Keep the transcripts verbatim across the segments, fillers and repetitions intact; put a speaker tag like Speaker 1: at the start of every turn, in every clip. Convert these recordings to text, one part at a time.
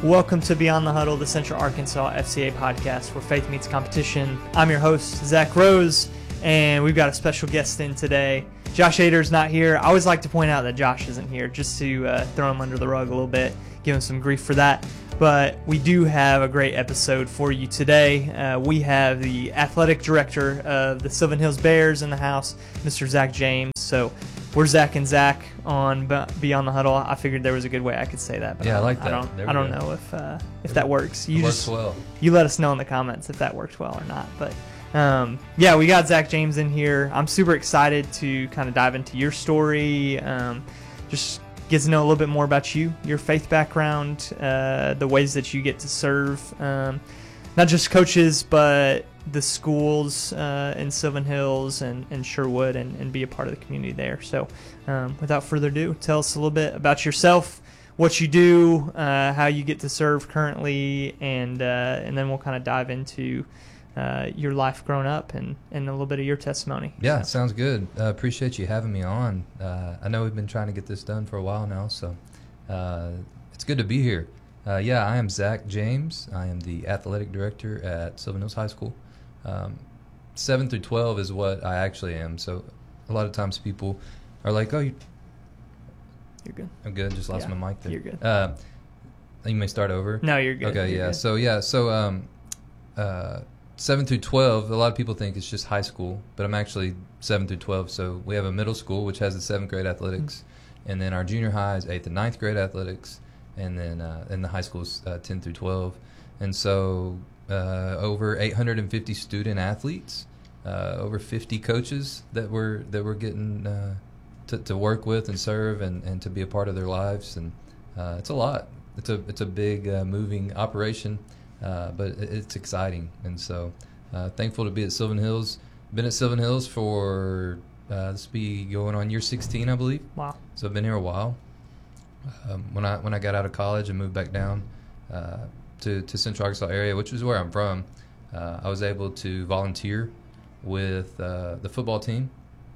Speaker 1: Welcome to Beyond the Huddle, the Central Arkansas F C A podcast where faith meets competition. I'm your host, Zach Rose, and we've got a special guest in today. Josh Ader's not here. I always like to point out that Josh isn't here just to uh, throw him under the rug a little bit, give him some grief for that. But we do have a great episode for you today. Uh, we have the athletic director of the Sylvan Hills Bears in the house, Mister Zach James. So we're Zach and Zach on Beyond the Huddle. I figured there was a good way I could say that. But
Speaker 2: yeah, I, I like that.
Speaker 1: I don't,
Speaker 2: there
Speaker 1: I don't
Speaker 2: go.
Speaker 1: know if uh, if that works. You
Speaker 2: it
Speaker 1: just,
Speaker 2: works well.
Speaker 1: You let us know in the comments if that worked well or not. But um, yeah, we got Zach James in here. I'm super excited to kind of dive into your story. Um, just get to know a little bit more about you, your faith background, uh, the ways that you get to serve, um, not just coaches, but the schools uh, in Sylvan Hills and, and Sherwood, and, and be a part of the community there. So um, without further ado, tell us a little bit about yourself, what you do, uh, how you get to serve currently, and uh, and then we'll kind of dive into uh, your life growing up and, and a little bit of your testimony.
Speaker 2: Yeah,
Speaker 1: so.
Speaker 2: Sounds good. I uh, appreciate you having me on. Uh, I know we've been trying to get this done for a while now, so uh, it's good to be here. Uh, yeah, I am Zach James. I am the athletic director at Sylvan Hills High School. Um, seven through twelve is what I actually am. So a lot of times people are like, oh, you,
Speaker 1: you're good.
Speaker 2: I'm good. Just lost
Speaker 1: yeah,
Speaker 2: my mic there.
Speaker 1: You're good.
Speaker 2: Uh, you may start over.
Speaker 1: No, you're good.
Speaker 2: Okay,
Speaker 1: you're
Speaker 2: yeah.
Speaker 1: Good.
Speaker 2: So, yeah. So, um, uh, seven through twelve, a lot of people think it's just high school, but I'm actually seven through twelve. So we have a middle school, which has the seventh grade athletics, mm-hmm. and then our junior high is eighth and ninth grade athletics, and then uh, and the high school is uh, ten through twelve. And so uh, over eight hundred fifty student athletes, uh, over fifty coaches that we're that we're getting uh, to, to work with and serve and, and to be a part of their lives, and uh, it's a lot. It's a it's a big uh, moving operation. Uh, but it's exciting, and so uh, thankful to be at Sylvan Hills. Been at Sylvan Hills for uh, this will be going on year sixteen, I believe.
Speaker 1: Wow!
Speaker 2: So I've been here a while. Um, when I when I got out of college and moved back down uh, to to Central Arkansas area, which is where I'm from, uh, I was able to volunteer with uh, the football team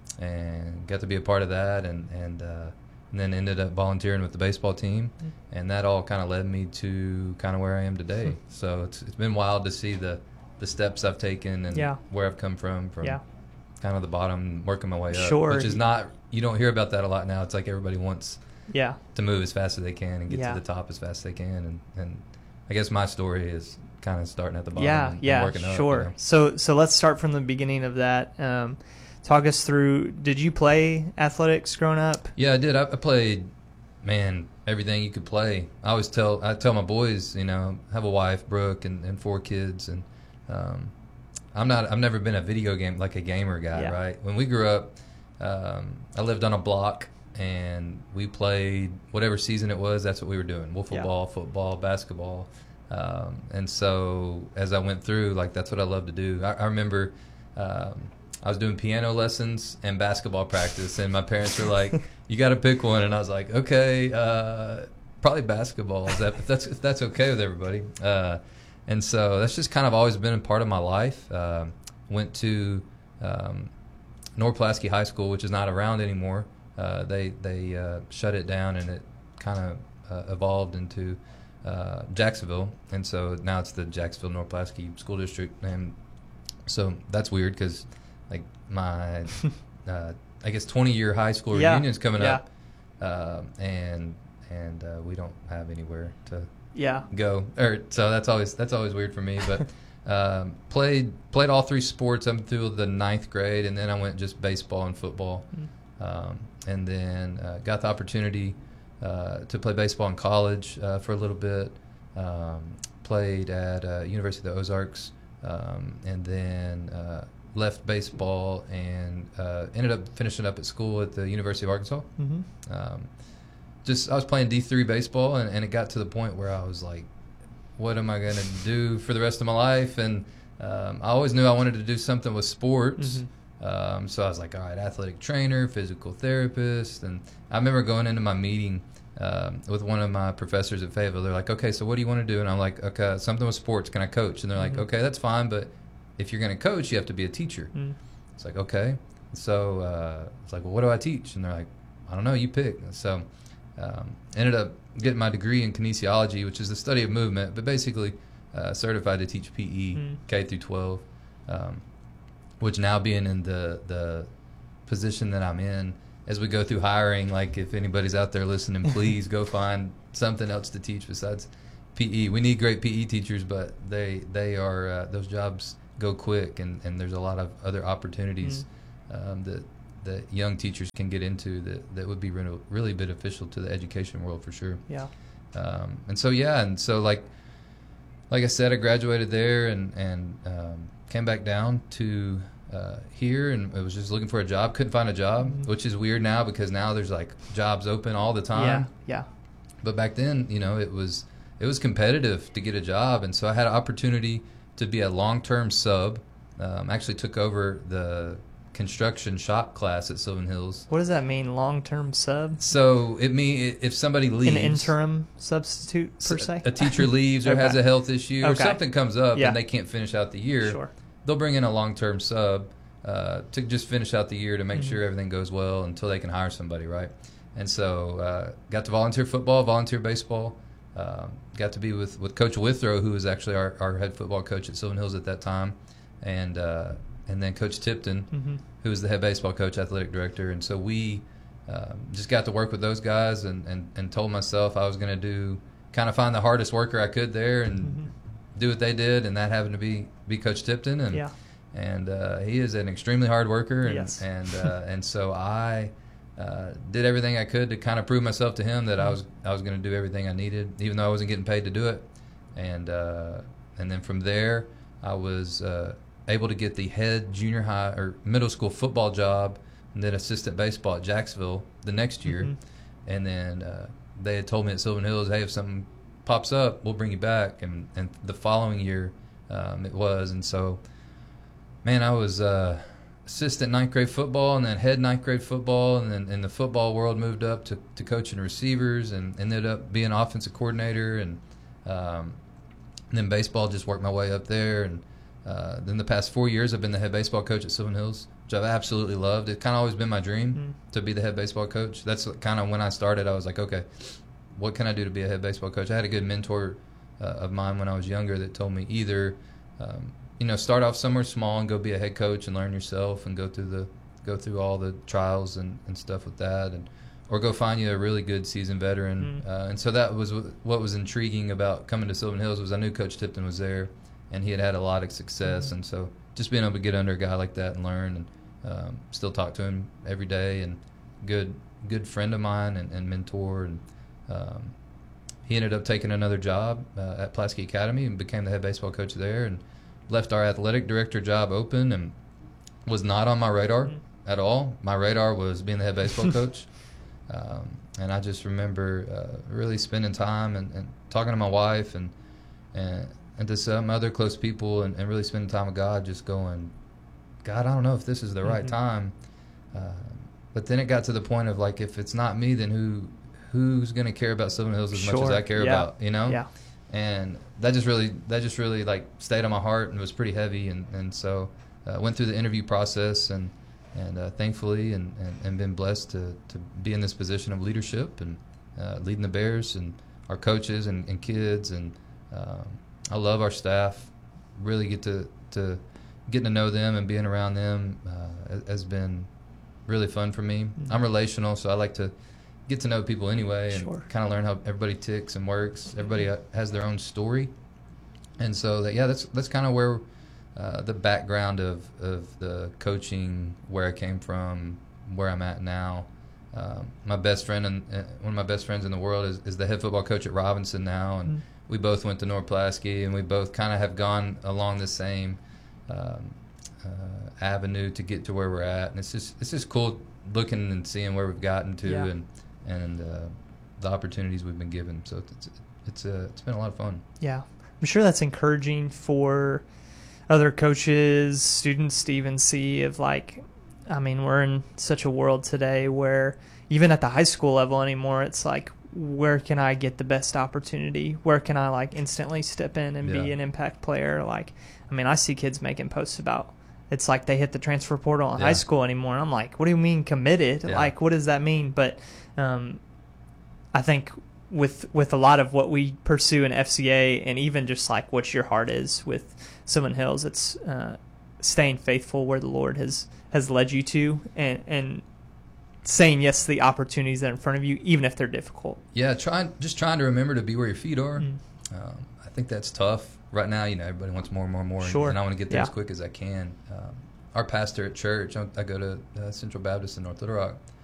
Speaker 2: and got to be a part of that, and and. Uh, And then ended up volunteering with the baseball team, and that all kind of led me to kind of where I am today. So it's it's been wild to see the, the steps I've taken and
Speaker 1: yeah.
Speaker 2: where I've come from, from
Speaker 1: yeah.
Speaker 2: kind of the bottom, working my way up.
Speaker 1: Sure.
Speaker 2: Which is not, you don't hear about that a lot now. It's like everybody wants
Speaker 1: yeah.
Speaker 2: to move as fast as they can and get
Speaker 1: yeah.
Speaker 2: to the top as fast as they can. And, and I guess my story is kind of starting at the bottom
Speaker 1: yeah,
Speaker 2: and,
Speaker 1: yeah,
Speaker 2: and working up.
Speaker 1: sure.
Speaker 2: You know?
Speaker 1: So so let's start from the beginning of that. Um, Talk us through, did you play athletics growing up?
Speaker 2: Yeah, I did. I, I played, man, everything you could play. I always tell I tell my boys, you know, I have a wife, Brooke, and, and four kids, and um, I'm not, I've never been a video game, like a gamer guy,
Speaker 1: yeah.
Speaker 2: right? When we grew up, um, I lived on a block, and we played whatever season it was, that's what we were doing. Wiffle
Speaker 1: yeah.
Speaker 2: ball, football, basketball. Um, and so as I went through, like, that's what I love to do. I, I remember um, I was doing piano lessons and basketball practice, and my parents were like, you got to pick one. And I was like, okay, uh, probably basketball, if, that, if that's if that's okay with everybody. Uh, and so that's just kind of always been a part of my life. Uh, went to um, North Pulaski High School, which is not around anymore. Uh, they they uh, shut it down, and it kind of uh, evolved into uh, Jacksonville. And so now it's the Jacksonville North Pulaski School District. And so that's weird because like my, uh, I guess twenty year high school
Speaker 1: yeah.
Speaker 2: reunion's coming
Speaker 1: yeah.
Speaker 2: up, uh, and and uh, we don't have anywhere to
Speaker 1: yeah.
Speaker 2: go. Or so that's always that's always weird for me. But um, played played all three sports up through the ninth grade, and then I went just baseball and football, mm. um, and then uh, got the opportunity uh, to play baseball in college uh, for a little bit. Um, played at uh, University of the Ozarks, um, and then. Uh, left baseball and uh, ended up finishing up at school at the University of Arkansas.
Speaker 1: Mm-hmm.
Speaker 2: Um, just I was playing D three baseball, and, and it got to the point where I was like, what am I going to do for the rest of my life? And um, I always knew I wanted to do something with sports. Mm-hmm. Um, so I was like, all right, athletic trainer, physical therapist. And I remember going into my meeting um, with one of my professors at Fayetteville. They're like, okay, so what do you want to do? And I'm like, okay, something with sports. Can I coach? And they're
Speaker 1: mm-hmm.
Speaker 2: like, okay, that's fine, but if you're going to coach, you have to be a teacher. Mm. It's like, okay. So uh, it's like, well, what do I teach? And they're like, I don't know, you pick. So um, ended up getting my degree in kinesiology, which is the study of movement, but basically uh, certified to teach P E mm. K through twelve, um, which now being in the the position that I'm in, as we go through hiring, like if anybody's out there listening, please go find something else to teach besides P E. We need great P E teachers, but they they are uh, those jobs go quick, and, and there's a lot of other opportunities mm. um, that that young teachers can get into that, that would be really, really beneficial to the education world for sure.
Speaker 1: Yeah.
Speaker 2: Um, and so yeah, and so like like I said, I graduated there and and um, came back down to uh, here, and I was just looking for a job. Couldn't find a job, mm-hmm. which is weird now because now there's like jobs open all the time.
Speaker 1: Yeah. Yeah.
Speaker 2: But back then, you know, it was it was competitive to get a job, and so I had an opportunity to be a long-term sub. Um, actually took over the construction shop class at Sylvan Hills.
Speaker 1: What does that mean, long-term sub?
Speaker 2: So it mean if somebody leaves,
Speaker 1: an interim substitute per se.
Speaker 2: A teacher leaves or okay. has a health issue
Speaker 1: okay.
Speaker 2: or something comes up
Speaker 1: yeah.
Speaker 2: and they can't finish out the year.
Speaker 1: Sure.
Speaker 2: They'll bring in a long-term sub uh, to just finish out the year to make mm-hmm. sure everything goes well until they can hire somebody, right? And so uh, got to volunteer football, volunteer baseball. Uh, got to be with, with Coach Withrow, who was actually our, our head football coach at Sylvan Hills at that time, and uh, and then Coach Tipton, mm-hmm. who was the head baseball coach, athletic director. And so we um, just got to work with those guys, and, and, and told myself I was going to do kind of find the hardest worker I could there and mm-hmm. do what they did, and that happened to be, be Coach Tipton. And
Speaker 1: yeah.
Speaker 2: and uh, he is an extremely hard worker, and
Speaker 1: yes.
Speaker 2: and uh, and so I uh, did everything I could to kind of prove myself to him that mm-hmm. I was I was going to do everything I needed, even though I wasn't getting paid to do it. And uh, and then from there, I was uh, able to get the head junior high or middle school football job, and then assistant baseball at Jacksonville the next year. Mm-hmm. And then uh, they had told me at Sylvan Hills, hey, if something pops up, we'll bring you back. And, and the following year um, it was. And so, man, I was uh, assistant ninth grade football and then head ninth grade football. And then in the football world moved up to, to coaching receivers and ended up being offensive coordinator. And, um, and then baseball, just worked my way up there. And Uh, then the past four years, I've been the head baseball coach at Sylvan Hills, which I've absolutely loved. It's kind of always been my dream mm. to be the head baseball coach. That's kind of when I started. I was like, okay, what can I do to be a head baseball coach? I had a good mentor uh, of mine when I was younger that told me either, um, you know, start off somewhere small and go be a head coach and learn yourself and go through the go through all the trials and, and stuff with that, and or go find you a really good seasoned veteran. Mm. Uh, and so that was what was intriguing about coming to Sylvan Hills was I knew Coach Tipton was there. And he had had a lot of success, mm-hmm. and so just being able to get under a guy like that and learn, and um, still talk to him every day, and good good friend of mine and, and mentor, and um, he ended up taking another job uh, at Pulaski Academy and became the head baseball coach there, and left our athletic director job open, and was not on my radar mm-hmm. at all. My radar was being the head baseball coach, um, and I just remember uh, really spending time and, and talking to my wife and and. and to some other close people, and, and really spending time with God, just going, God, I don't know if this is the mm-hmm. right time. Uh, but then it got to the point of, like, if it's not me, then who who's going to care about Sylvan Hills as
Speaker 1: sure.
Speaker 2: much as I care
Speaker 1: yeah.
Speaker 2: about, you know?
Speaker 1: Yeah.
Speaker 2: And that just really, that just really, like, stayed on my heart and was pretty heavy. And, and so I uh, went through the interview process, and, and uh, thankfully, and, and, and been blessed to, to be in this position of leadership and uh, leading the Bears and our coaches and, and kids. And um, I love our staff. Really get to, to getting to know them and being around them uh, has been really fun for me. Mm-hmm. I'm relational, so I like to get to know people anyway and
Speaker 1: sure.
Speaker 2: kind of learn how everybody ticks and works. Everybody has their own story, and so that yeah, that's that's kind of where uh, the background of of the coaching, where I came from, where I'm at now. Um, my best friend and uh, one of my best friends in the world is, is the head football coach at Robinson now, and. Mm-hmm. We both went to North Pulaski, and we both kind of have gone along the same um, uh, avenue to get to where we're at. And it's just it's just cool looking and seeing where we've gotten to,
Speaker 1: yeah.
Speaker 2: and and uh, the opportunities we've been given. So it's it's uh, it's been a lot of fun.
Speaker 1: Yeah, I'm sure that's encouraging for other coaches, students to even see of like, I mean, we're in such a world today where even at the high school level anymore, it's like, where can I get the best opportunity? Where can I like instantly step in and
Speaker 2: yeah.
Speaker 1: be an impact player? Like, I mean, I see kids making posts about it's like they hit the transfer portal in
Speaker 2: yeah.
Speaker 1: high school anymore. And I'm like, what do you mean committed?
Speaker 2: Yeah.
Speaker 1: Like, what does that mean? But um, I think with with a lot of what we pursue in F C A, and even just like what your heart is with Sylvan Hills, it's uh, staying faithful where the Lord has has led you to, and and saying yes to the opportunities that are in front of you, even if they're difficult.
Speaker 2: Yeah, trying just trying to remember to be where your feet are.
Speaker 1: Mm.
Speaker 2: Um, I think that's tough right now. You know, everybody wants more and more and more,
Speaker 1: Sure.
Speaker 2: and I want to get there
Speaker 1: Yeah.
Speaker 2: as quick as I can. Um, our pastor at church, I, I go to uh, Central Baptist in North Little Rock.